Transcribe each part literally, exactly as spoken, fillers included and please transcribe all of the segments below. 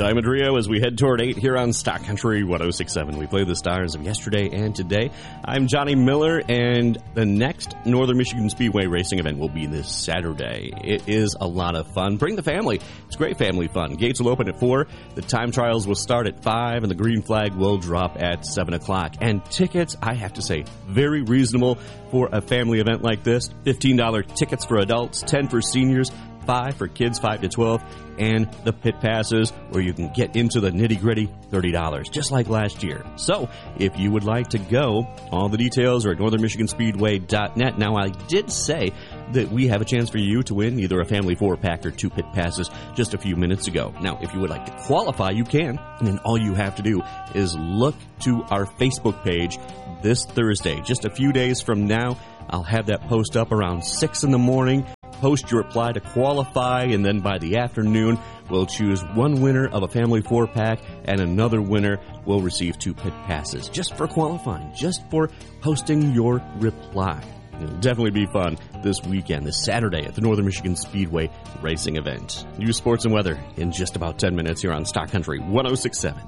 Diamond Rio as we head toward eight here on Stock Country one oh six point seven. We play the stars of yesterday and today. I'm Johnny Miller, and the next Northern Michigan Speedway racing event will be this Saturday. It is a lot of fun. Bring the family. It's great family fun. Gates will open at four. The time trials will start at five, and the green flag will drop at seven o'clock. And tickets, I have to say, very reasonable for a family event like this. fifteen dollars tickets for adults, ten dollars for seniors, five for kids five to twelve, and the pit passes where you can get into the nitty-gritty, thirty dollars, just like last year. So, if you would like to go, all the details are at northern michigan speedway dot net. Now, I did say that we have a chance for you to win either a family four-pack or two pit passes just a few minutes ago. Now, if you would like to qualify, you can, and then all you have to do is look to our Facebook page this Thursday. Just a few days from now, I'll have that post up around six in the morning. Post your reply to qualify, and then by the afternoon, we'll choose one winner of a family four-pack, and another winner will receive two pit passes, just for qualifying, just for posting your reply. It'll definitely be fun this weekend, this Saturday at the Northern Michigan Speedway racing event. News, sports, and weather in just about ten minutes here on Stock Country one oh six point seven.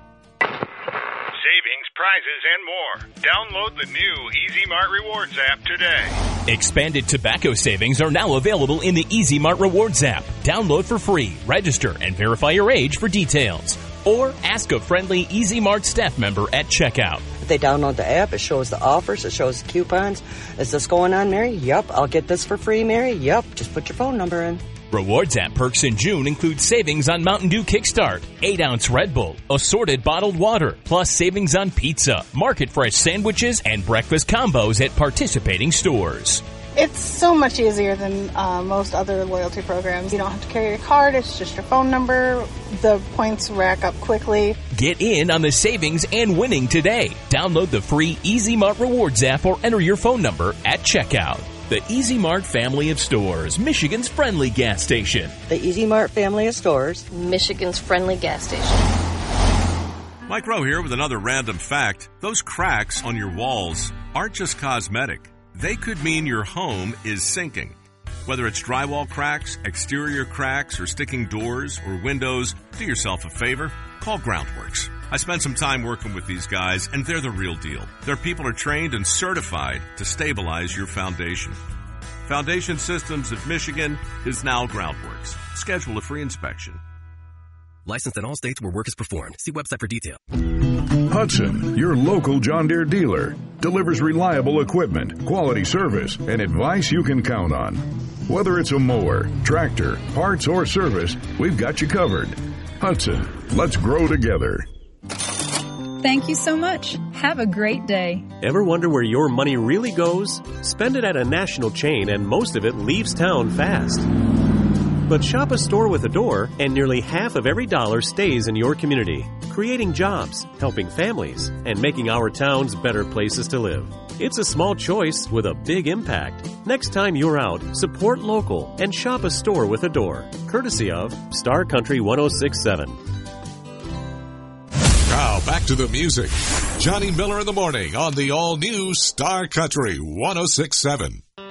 Prizes and more. Download the new Easy Mart Rewards app today. Expanded tobacco savings are now available in the Easy Mart Rewards app. Download for free, register, and verify your age for details. Or ask a friendly Easy Mart staff member at checkout. If they download the app, it shows the offers, it shows the coupons. Is this going on, Mary? Yep. I'll get this for free, Mary? Yep. Just put your phone number in. Rewards app perks in June include savings on Mountain Dew Kickstart, eight ounce Red Bull, assorted bottled water, plus savings on pizza, market fresh sandwiches, and breakfast combos at participating stores. It's so much easier than uh, most other loyalty programs. You don't have to carry your card, it's just your phone number. The points rack up quickly. Get in on the savings and winning today. Download the free Easy Mart Rewards app or enter your phone number at checkout. The Easy Mart family of stores, Michigan's friendly gas station. The Easy Mart family of stores, Michigan's friendly gas station. Mike Rowe here with another random fact. Those cracks on your walls aren't just cosmetic. They could mean your home is sinking. Whether it's drywall cracks, exterior cracks, or sticking doors or windows, do yourself a favor. Call Groundworks. I spent some time working with these guys, and they're the real deal. Their people are trained and certified to stabilize your foundation. Foundation Systems of Michigan is now Groundworks. Schedule a free inspection. Licensed in all states where work is performed. See website for detail. Hudson, your local John Deere dealer, delivers reliable equipment, quality service, and advice you can count on. Whether it's a mower, tractor, parts, or service, we've got you covered. Hudson, let's grow together. Thank you so much. Have a great day. Ever wonder where your money really goes? Spend it at a national chain and most of it leaves town fast. But shop a store with a door and nearly half of every dollar stays in your community, creating jobs, helping families, and making our towns better places to live. It's a small choice with a big impact. Next time you're out, support local and shop a store with a door. Courtesy of Star Country one oh six point seven. Now back to the music. Johnny Miller in the morning on the all-new Star Country one oh six point seven.